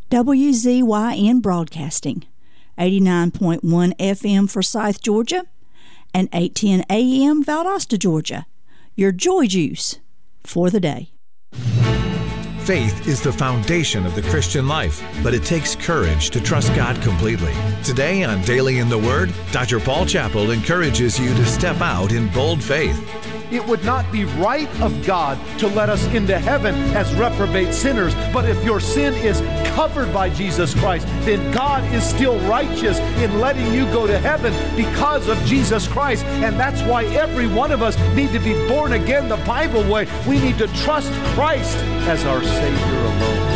WZYN Broadcasting, 89.1 FM Forsyth, Georgia, and 810 AM Valdosta, Georgia. Your joy juice for the day. Faith is the foundation of the Christian life, but it takes courage to trust God completely. Today on Daily in the Word, Dr. Paul Chappell encourages you to step out in bold faith. It would not be right of God to let us into heaven as reprobate sinners. But if your sin is covered by Jesus Christ, then God is still righteous in letting you go to heaven because of Jesus Christ. And that's why every one of us need to be born again the Bible way. We need to trust Christ as our Savior alone.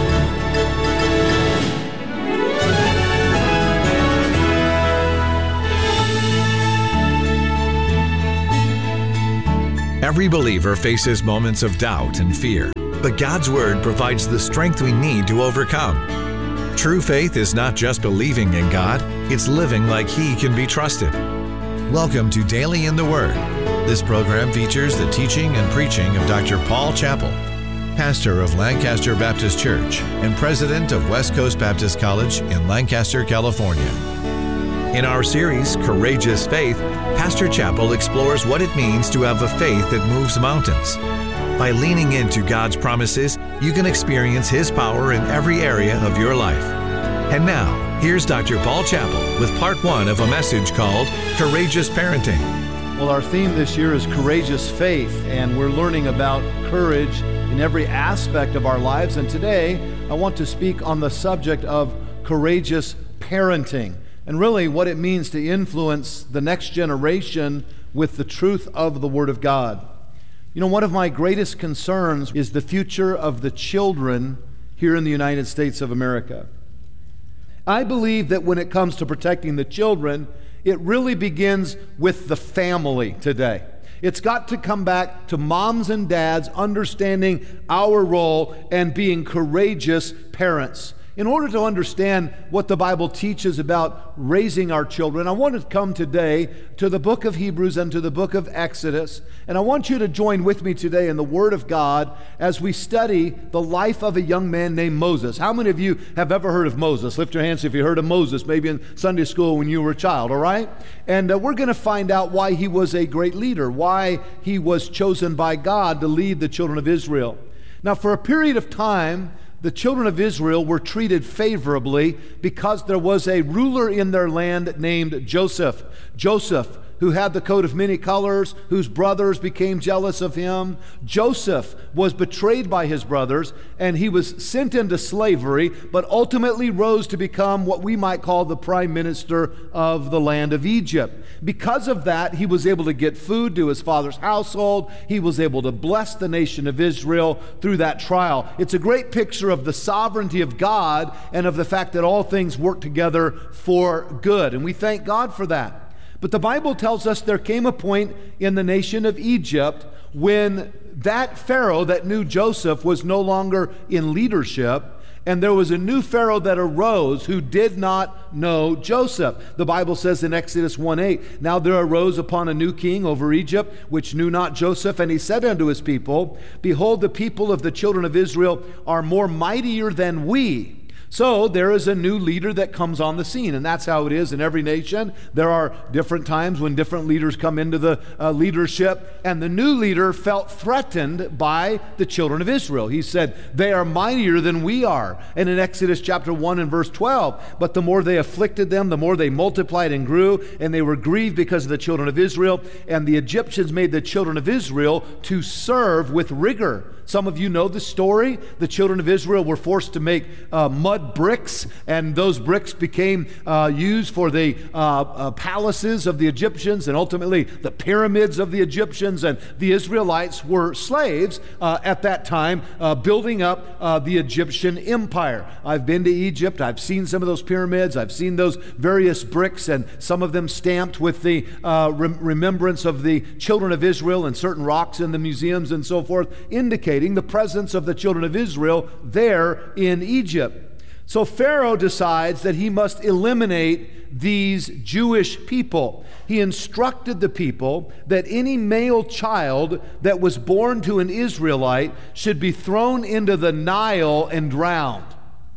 Every believer faces moments of doubt and fear, but God's Word provides the strength we need to overcome. True faith is not just believing in God, it's living like He can be trusted. Welcome to Daily in the Word. This program features the teaching and preaching of Dr. Paul Chappell, pastor of Lancaster Baptist Church and president of West Coast Baptist College in Lancaster, California. In our series, Courageous Faith, Pastor Chappell explores what it means to have a faith that moves mountains. By leaning into God's promises, you can experience His power in every area of your life. And now, here's Dr. Paul Chappell with part one of a message called Courageous Parenting. Well, our theme this year is Courageous Faith, and we're learning about courage in every aspect of our lives. And today, I want to speak on the subject of courageous parenting, and really what it means to influence the next generation with the truth of the Word of God. You know, one of my greatest concerns is the future of the children here in the United States of America. I believe that when it comes to protecting the children, it really begins with the family today. It's got to come back to moms and dads understanding our role and being courageous parents. In order to understand what the Bible teaches about raising our children, I want to come today to the book of Hebrews and to the book of Exodus. And I want you to join with me today in the Word of God as we study the life of a young man named Moses. How many of you have ever heard of Moses? Lift your hands if you heard of Moses, maybe in Sunday school when you were a child, all right? And we're going to find out why he was a great leader, why he was chosen by God to lead the children of Israel. Now, for a period of time, the children of Israel were treated favorably because there was a ruler in their land named Joseph. Joseph, who had the coat of many colors, whose brothers became jealous of him. Joseph was betrayed by his brothers, and he was sent into slavery, but ultimately rose to become what we might call the prime minister of the land of Egypt. Because of that, he was able to get food to his father's household. He was able to bless the nation of Israel through that trial. It's a great picture of the sovereignty of God and of the fact that all things work together for good, and we thank God for that. But the Bible tells us there came a point in the nation of Egypt when that Pharaoh that knew Joseph was no longer in leadership, and there was a new Pharaoh that arose who did not know Joseph. The Bible says in Exodus 1:8, "Now there arose upon a new king over Egypt, which knew not Joseph, and he said unto his people, Behold, the people of the children of Israel are more mightier than we." So there is a new leader that comes on the scene, and that's how it is in every nation. There are different times when different leaders come into the leadership, and the new leader felt threatened by the children of Israel. He said, "They are mightier than we are." And in Exodus chapter 1 and verse 12, "But the more they afflicted them, the more they multiplied and grew, and they were grieved because of the children of Israel. And the Egyptians made the children of Israel to serve with rigor." Some of you know the story. The children of Israel were forced to make mud bricks, and those bricks became used for the palaces of the Egyptians and ultimately the pyramids of the Egyptians. And the Israelites were slaves at that time, building up the Egyptian empire. I've been to Egypt. I've seen some of those pyramids. I've seen those various bricks, and some of them stamped with the remembrance of the children of Israel, and certain rocks in the museums and so forth, indicating the presence of the children of Israel there in Egypt. So Pharaoh decides that he must eliminate these Jewish people. He instructed the people that any male child that was born to an Israelite should be thrown into the Nile and drowned.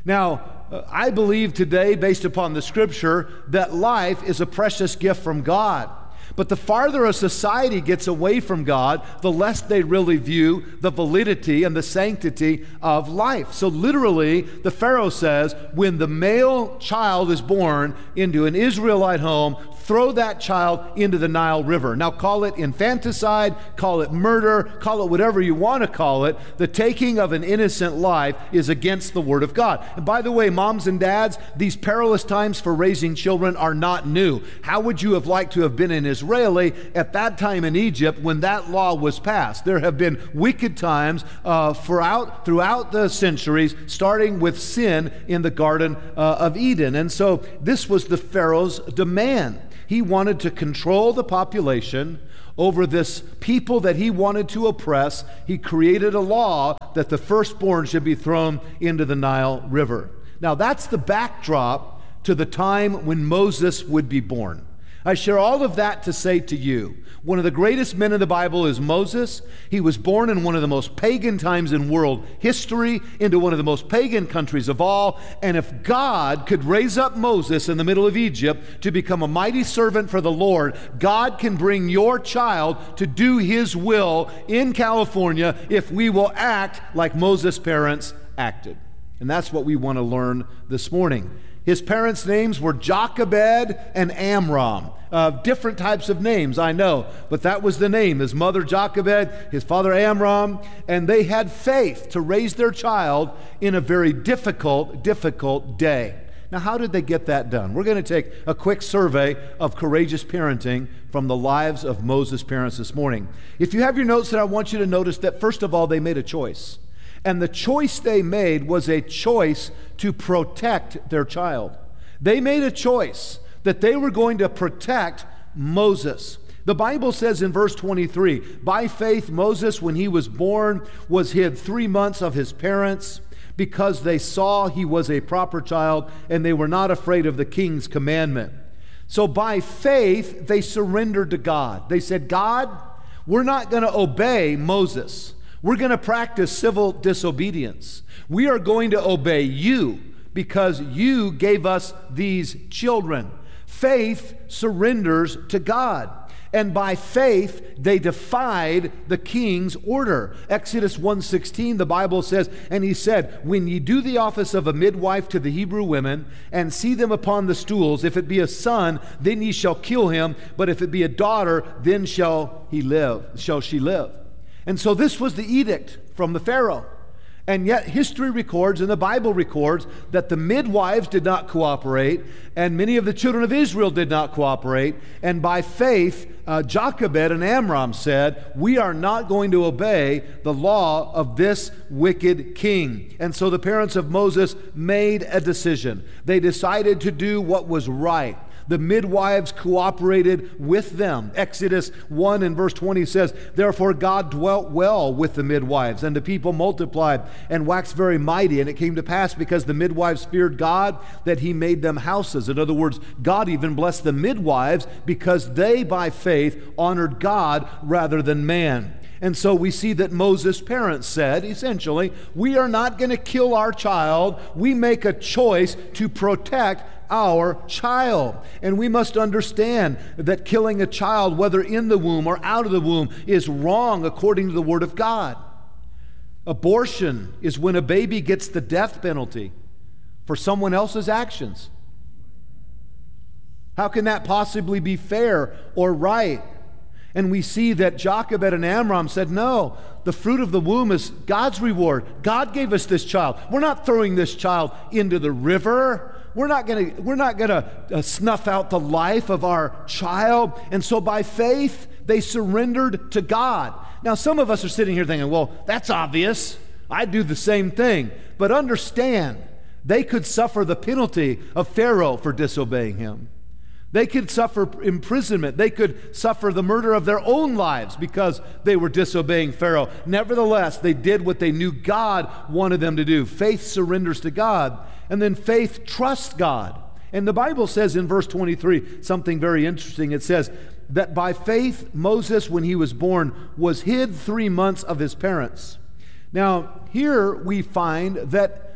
Now, I believe today, based upon the Scripture, that life is a precious gift from God. But the farther a society gets away from God, the less they really view the validity and the sanctity of life. So literally, the Pharaoh says, when the male child is born into an Israelite home, throw that child into the Nile River. Now call it infanticide, call it murder, call it whatever you want to call it. The taking of an innocent life is against the Word of God. And by the way, moms and dads, these perilous times for raising children are not new. How would you have liked to have been an Israeli at that time in Egypt when that law was passed? There have been wicked times throughout the centuries, starting with sin in the Garden of Eden. And so this was the Pharaoh's demand. He wanted to control the population over this people that he wanted to oppress. He created a law that the firstborn should be thrown into the Nile River. Now that's the backdrop to the time when Moses would be born. I share all of that to say to you, one of the greatest men in the Bible is Moses. He was born in one of the most pagan times in world history, into one of the most pagan countries of all. And if God could raise up Moses in the middle of Egypt to become a mighty servant for the Lord, God can bring your child to do His will in California if we will act like Moses' parents acted. And that's what we want to learn this morning. His parents' names were Jochebed and Amram. Different types of names, I know, but that was the name. His mother Jochebed, his father Amram, and they had faith to raise their child in a very difficult day. Now, how did they get that done? We're going to take a quick survey of courageous parenting from the lives of Moses' parents this morning. If you have your notes, then I want you to notice that, first of all, they made a choice. And the choice they made was a choice to protect their child. They made a choice that they were going to protect Moses. The Bible says in verse 23, by faith Moses, when he was born, was hid 3 months of his parents because they saw he was a proper child and they were not afraid of the king's commandment. So by faith, they surrendered to God. They said, God, we're not going to obey Moses. We're going to practice civil disobedience. We are going to obey you because you gave us these children. Faith surrenders to God. And by faith, they defied the king's order. Exodus 1:16, the Bible says, and he said, when ye do the office of a midwife to the Hebrew women, and see them upon the stools, if it be a son, then ye shall kill him, but if it be a daughter, then shall she live. And so this was the edict from the Pharaoh. And yet history records and the Bible records that the midwives did not cooperate, and many of the children of Israel did not cooperate. And by faith, Jochebed and Amram said, we are not going to obey the law of this wicked king. And so the parents of Moses made a decision. They decided to do what was right. The midwives cooperated with them. Exodus 1 and verse 20 says, therefore God dwelt well with the midwives, and the people multiplied and waxed very mighty. And it came to pass, because the midwives feared God, that he made them houses. In other words, God even blessed the midwives because they by faith honored God rather than man. And so we see that Moses' parents said, essentially, we are not going to kill our child. We make a choice to protect our child. And we must understand that killing a child, whether in the womb or out of the womb, is wrong according to the Word of God. Abortion is when a baby gets the death penalty for someone else's actions. How can that possibly be fair or right? And we see that Jochebed and Amram said, no, the fruit of the womb is God's reward. God gave us this child. We're not throwing this child into the river. We're not going to snuff out the life of our child. And so by faith, they surrendered to God. Now, some of us are sitting here thinking, well, that's obvious. I'd do the same thing. But understand, they could suffer the penalty of Pharaoh for disobeying him. They could suffer imprisonment. They could suffer the murder of their own lives because they were disobeying Pharaoh. Nevertheless, they did what they knew God wanted them to do. Faith surrenders to God, and then faith trusts God. And the Bible says in verse 23 something very interesting. It says that by faith, Moses, when he was born, was hid 3 months of his parents. Now, here we find that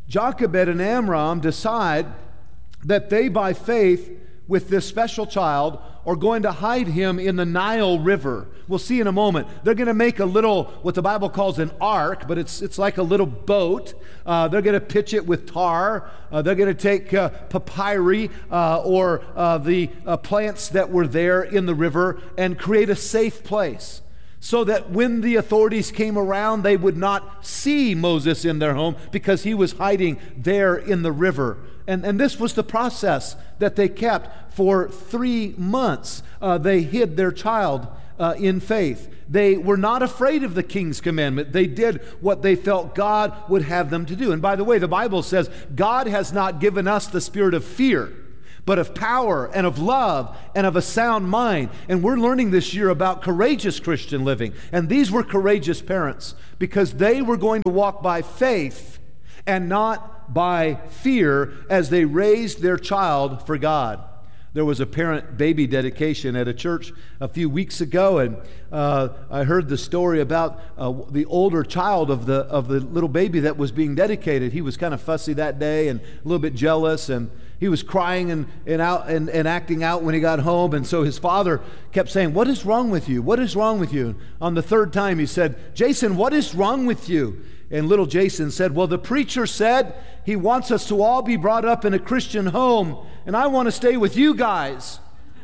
Jochebed and Amram decide that they, by faith, with this special child, are going to hide him in the Nile River. We'll see in a moment. They're going to make a little, what the Bible calls an ark, but it's like a little boat. They're going to pitch it with tar. They're going to take papyri or the plants that were there in the river and create a safe place, so that when the authorities came around, they would not see Moses in their home because he was hiding there in the river. And this was the process that they kept for 3 months. They hid their child in faith. They were not afraid of the king's commandment. They did what they felt God would have them to do. And by the way, the Bible says God has not given us the spirit of fear, but of power and of love and of a sound mind. And we're learning this year about courageous Christian living. And these were courageous parents because they were going to walk by faith and not by fear as they raised their child for God. There was a parent baby dedication at a church a few weeks ago, and I heard the story about the older child of the little baby that was being dedicated. He was kind of fussy that day and a little bit jealous, and he was crying and acting out when he got home. And so his father kept saying, "What is wrong with you? What is wrong with you?" On the third time he said, "Jason, what is wrong with you?" And little Jason said, "Well, the preacher said he wants us to all be brought up in a Christian home, and I want to stay with you guys."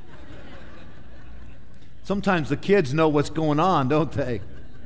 Sometimes the kids know what's going on, don't they?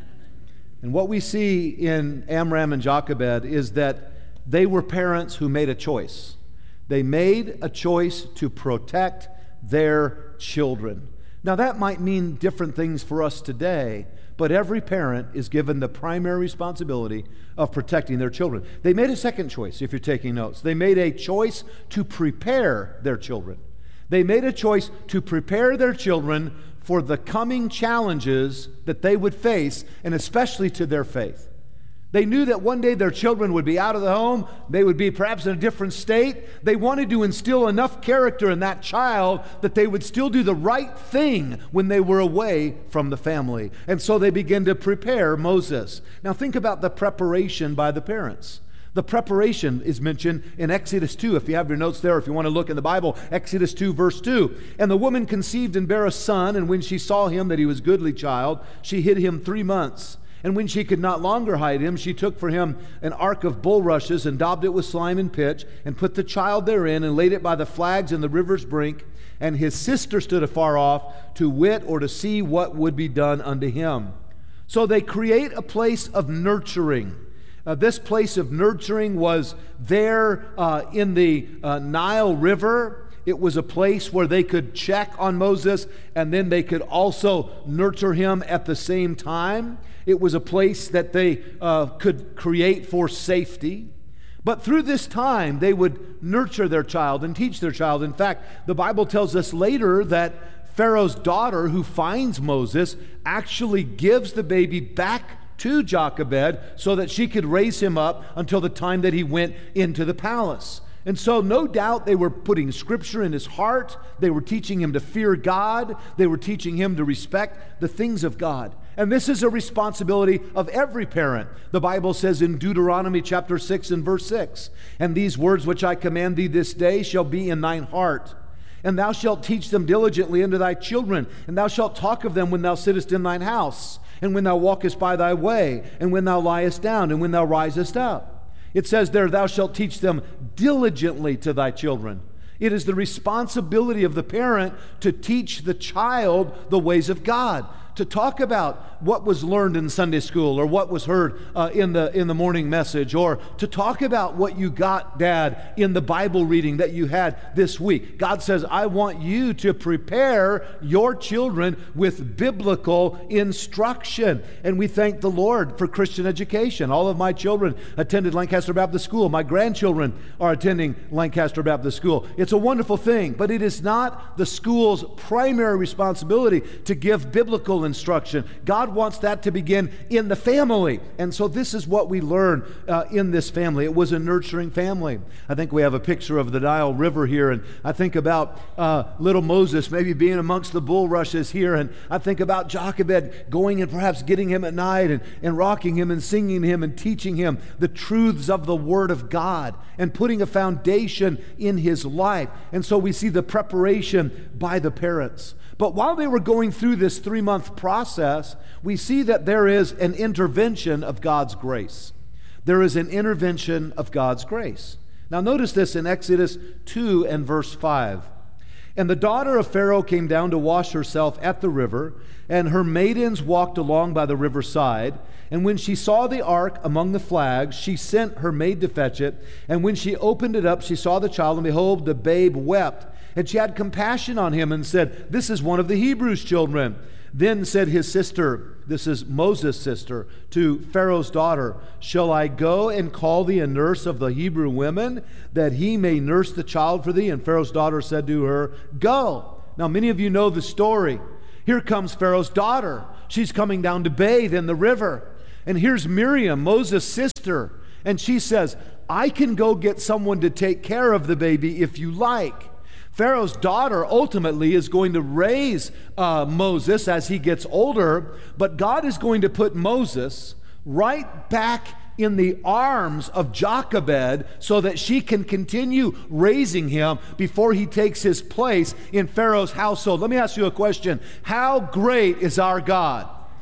And what we see in Amram and Jochebed is that they were parents who made a choice. They made a choice to protect their children. Now, that might mean different things for us today, but every parent is given the primary responsibility of protecting their children. They made a second choice, if you're taking notes. They made a choice to prepare their children. They made a choice to prepare their children for the coming challenges that they would face, and especially to their faith. They knew that one day their children would be out of the home. They would be perhaps in a different state. They wanted to instill enough character in that child that they would still do the right thing when they were away from the family. And so they began to prepare Moses. Now think about the preparation by the parents. The preparation is mentioned in Exodus 2. If you have your notes there, if you want to look in the Bible, Exodus 2, verse 2. "And the woman conceived and bare a son, and when she saw him that he was a goodly child, she hid him 3 months. And when she could not longer hide him, she took for him an ark of bulrushes and daubed it with slime and pitch, and put the child therein, and laid it by the flags in the river's brink. And his sister stood afar off to wit or to see what would be done unto him." So they create a place of nurturing. This place of nurturing was there in the Nile River. It was a place where they could check on Moses, and then they could also nurture him at the same time. It was a place that they could create for safety. But through this time, they would nurture their child and teach their child. In fact, the Bible tells us later that Pharaoh's daughter, who finds Moses, actually gives the baby back to Jochebed so that she could raise him up until the time that he went into the palace. And so no doubt they were putting scripture in his heart. They were teaching him to fear God. They were teaching him to respect the things of God. And this is a responsibility of every parent. The Bible says in Deuteronomy chapter 6 and verse 6, "And these words which I command thee this day shall be in thine heart. And thou shalt teach them diligently unto thy children, and thou shalt talk of them when thou sittest in thine house, and when thou walkest by thy way, and when thou liest down, and when thou risest up." It says there, "Thou shalt teach them diligently to thy children." It is the responsibility of the parent to teach the child the ways of God, to talk about what was learned in Sunday school or what was heard in the morning message, or to talk about what you got, Dad, in the Bible reading that you had this week. God says, I want you to prepare your children with biblical instruction. And we thank the Lord for Christian education. All of my children attended Lancaster Baptist School. My grandchildren are attending Lancaster Baptist School. It's a wonderful thing, but it is not the school's primary responsibility to give biblical instruction. God wants that to begin in the family. And so this is what we learn in this family. It was a nurturing family. I think we have a picture of the Nile River here, and I think about little Moses maybe being amongst the bulrushes here, and I think about Jochebed going and perhaps getting him at night and rocking him and singing him and teaching him the truths of the Word of God and putting a foundation in his life. And so we see the preparation by the parents. But while they were going through this 3-month process, we see that there is an intervention of God's grace. There is an intervention of God's grace. Now notice this in Exodus 2 and verse 5. And the daughter of Pharaoh came down to wash herself at the river, and her maidens walked along by the riverside. And when she saw the ark among the flags, she sent her maid to fetch it. And when she opened it up, she saw the child, and behold, the babe wept. And she had compassion on him and said, "This is one of the Hebrews' children." Then said his sister, this is Moses' sister, to Pharaoh's daughter, "Shall I go and call thee a nurse of the Hebrew women, that he may nurse the child for thee?" And Pharaoh's daughter said to her, "Go." Now many of you know the story. Here comes Pharaoh's daughter. She's coming down to bathe in the river. And here's Miriam, Moses' sister. And she says, "I can go get someone to take care of the baby if you like." Pharaoh's daughter ultimately is going to raise Moses as he gets older, but God is going to put Moses right back in the arms of Jochebed so that she can continue raising him before he takes his place in Pharaoh's household. Let me ask you a question. How great is our God?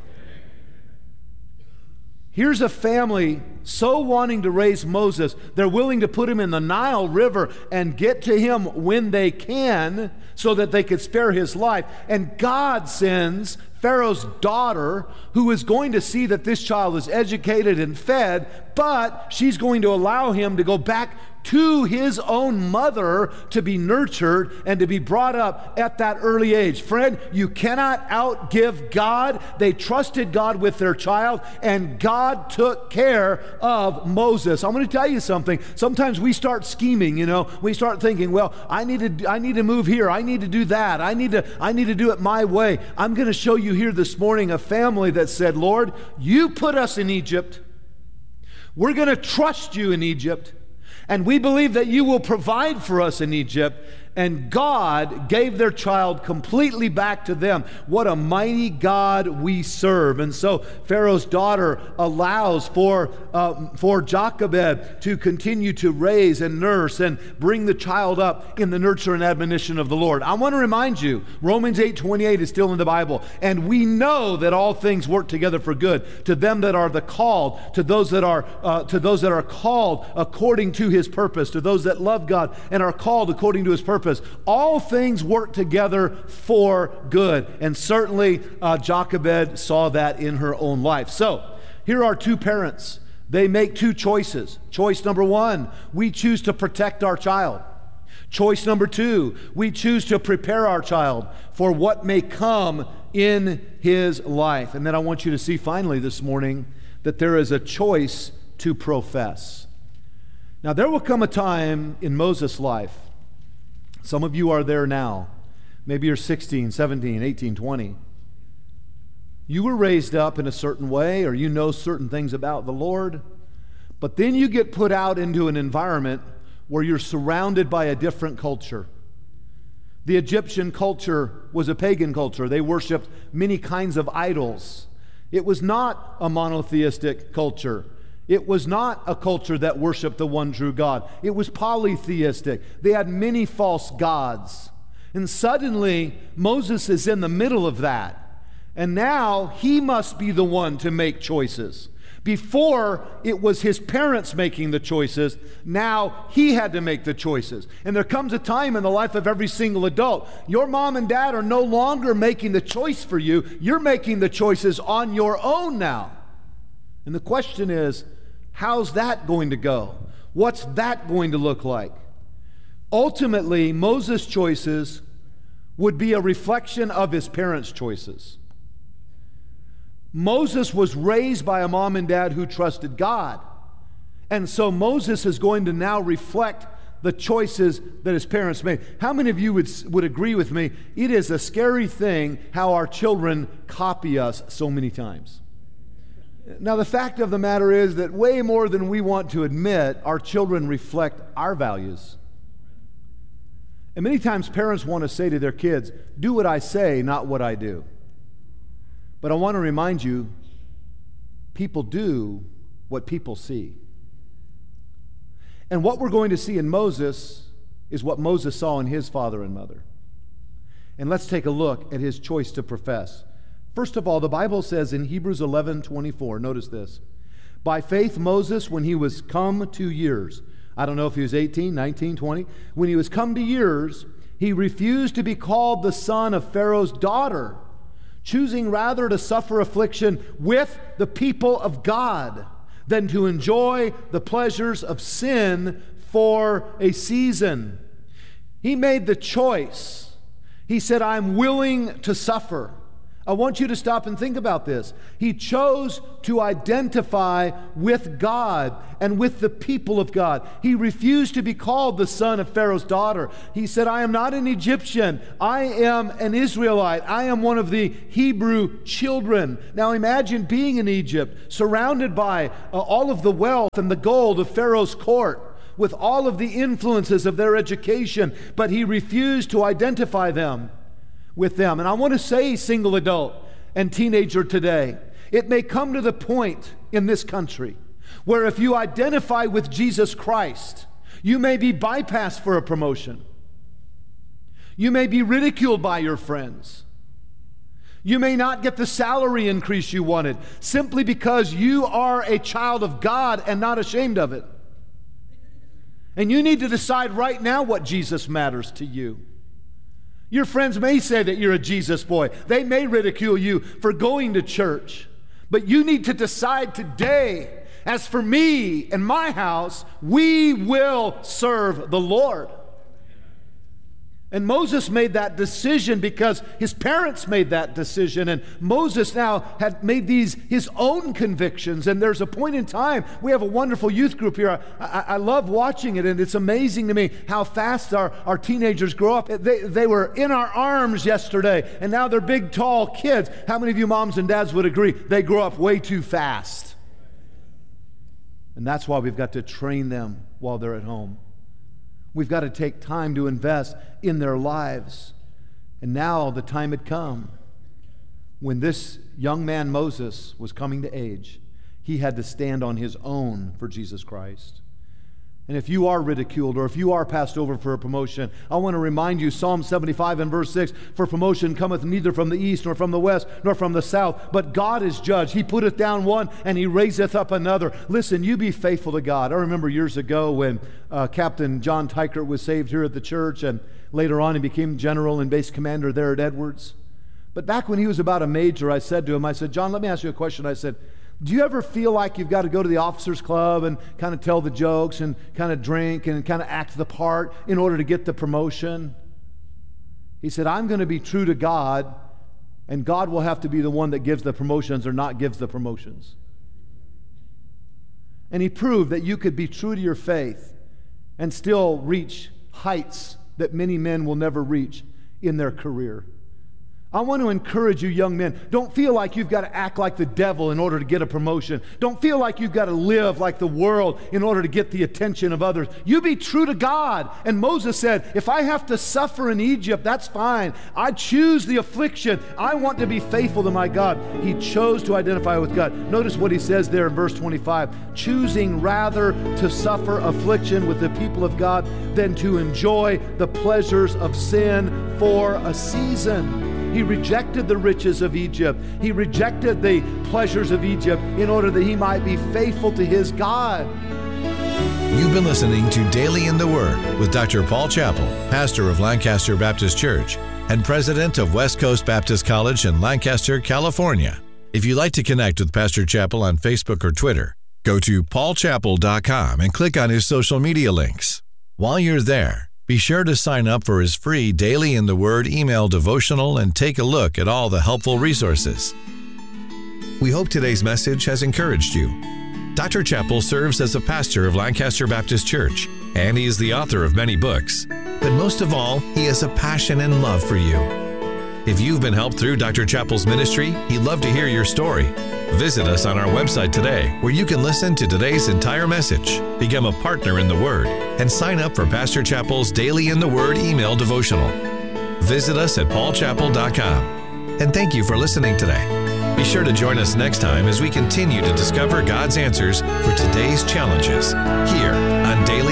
Here's a family so wanting to raise Moses, they're willing to put him in the Nile River and get to him when they can so that they could spare his life. And God sends Pharaoh's daughter, who is going to see that this child is educated and fed, but she's going to allow him to go back to his own mother to be nurtured and to be brought up at that early age. Friend, you cannot outgive God. They trusted God with their child, and God took care of Moses. I'm going to tell you something. Sometimes we start scheming, we start thinking, well, I need to move here. I need to do that. I need to do it my way. I'm going to show you here this morning a family that said, "Lord, you put us in Egypt. We're going to trust you in Egypt. And we believe that you will provide for us in Egypt." And God gave their child completely back to them. What a mighty God we serve. And so Pharaoh's daughter allows for Jochebed to continue to raise and nurse and bring the child up in the nurture and admonition of the Lord. I want to remind you, Romans 8:28 is still in the Bible. And we know that all things work together for good to them that are the called, to those that are called according to his purpose, to those that love God and are called according to his purpose. All things work together for good. And certainly Jochebed saw that in her own life. So here are two parents. They make two choices. Choice number one, we choose to protect our child. Choice number two, we choose to prepare our child for what may come in his life. And then I want you to see finally this morning that there is a choice to profess. Now there will come a time in Moses' life. Some of you are there now. Maybe you're 16, 17, 18, 20. You were raised up in a certain way, or you know certain things about the Lord, but then you get put out into an environment where you're surrounded by a different culture. The Egyptian culture was a pagan culture. They worshiped many kinds of idols. It was not a monotheistic culture. It was not a culture that worshiped the one true God. It was polytheistic. They had many false gods. And suddenly, Moses is in the middle of that. And now, he must be the one to make choices. Before, it was his parents making the choices. Now, he had to make the choices. And there comes a time in the life of every single adult. Your mom and dad are no longer making the choice for you. You're making the choices on your own now. And the question is, how's that going to go? What's that going to look like? Ultimately, Moses' choices would be a reflection of his parents' choices. Moses was raised by a mom and dad who trusted God. And so Moses is going to now reflect the choices that his parents made. How many of you would agree with me? It is a scary thing how our children copy us so many times. Now, the fact of the matter is that way more than we want to admit, our children reflect our values. And many times parents want to say to their kids, do what I say, not what I do. But I want to remind you, people do what people see. And what we're going to see in Moses is what Moses saw in his father and mother. And let's take a look at his choice to profess. First of all, the Bible says in Hebrews 11:24, notice this. By faith, Moses, when he was come to years, I don't know if he was 18, 19, 20, when he was come to years, he refused to be called the son of Pharaoh's daughter, choosing rather to suffer affliction with the people of God than to enjoy the pleasures of sin for a season. He made the choice. He said, I'm willing to suffer. I want you to stop and think about this. He chose to identify with God and with the people of God. He refused to be called the son of Pharaoh's daughter. He said, I am not an Egyptian. I am an Israelite. I am one of the Hebrew children. Now imagine being in Egypt, surrounded by all of the wealth and the gold of Pharaoh's court, with all of the influences of their education, but he refused to identify with them. And I want to say, single adult and teenager today, it may come to the point in this country where if you identify with Jesus Christ, you may be bypassed for a promotion. You may be ridiculed by your friends. You may not get the salary increase you wanted simply because you are a child of God and not ashamed of it. And you need to decide right now what Jesus matters to you. Your friends may say that you're a Jesus boy. They may ridicule you for going to church. But you need to decide today, as for me and my house, we will serve the Lord. And Moses made that decision because his parents made that decision. And Moses now had made these his own convictions. And there's a point in time, we have a wonderful youth group here. I love watching it, and it's amazing to me how fast our teenagers grow up. They were in our arms yesterday, and now they're big, tall kids. How many of you moms and dads would agree they grow up way too fast? And that's why we've got to train them while they're at home. We've got to take time to invest in their lives. And now the time had come when this young man, Moses, was coming to age. He had to stand on his own for Jesus Christ. And if you are ridiculed or if you are passed over for a promotion, I want to remind you, Psalm 75 and verse 6, for promotion cometh neither from the east nor from the west nor from the south, but God is judge. He putteth down one and he raiseth up another. Listen, you be faithful to God. I remember years ago when Captain John Tykert was saved here at the church, and later on he became general and base commander there at Edwards. But back when he was about a major, I said to him, John, let me ask you a question. I said, do you ever feel like you've got to go to the officers club and kind of tell the jokes and kind of drink and kind of act the part in order to get the promotion? He said, I'm going to be true to God, and God will have to be the one that gives the promotions or not gives the promotions. And he proved that you could be true to your faith and still reach heights that many men will never reach in their career. I want to encourage you, young men, don't feel like you've got to act like the devil in order to get a promotion. Don't feel like you've got to live like the world in order to get the attention of others. You be true to God. And Moses said, if I have to suffer in Egypt, that's fine. I choose the affliction. I want to be faithful to my God. He chose to identify with God. Notice what he says there in verse 25, choosing rather to suffer affliction with the people of God than to enjoy the pleasures of sin for a season. He rejected the riches of Egypt. He rejected the pleasures of Egypt in order that he might be faithful to his God. You've been listening to Daily in the Word with Dr. Paul Chappell, pastor of Lancaster Baptist Church and president of West Coast Baptist College in Lancaster, California. If you'd like to connect with Pastor Chappell on Facebook or Twitter, go to paulchappell.com and click on his social media links. While you're there, be sure to sign up for his free Daily in the Word email devotional and take a look at all the helpful resources. We hope today's message has encouraged you. Dr. Chappell serves as a pastor of Lancaster Baptist Church and he is the author of many books. But most of all, he has a passion and love for you. If you've been helped through Dr. Chappell's ministry, he'd love to hear your story. Visit us on our website today, where you can listen to today's entire message, become a partner in the Word, and sign up for Pastor Chappell's Daily in the Word email devotional. Visit us at paulchappell.com. And thank you for listening today. Be sure to join us next time as we continue to discover God's answers for today's challenges here on Daily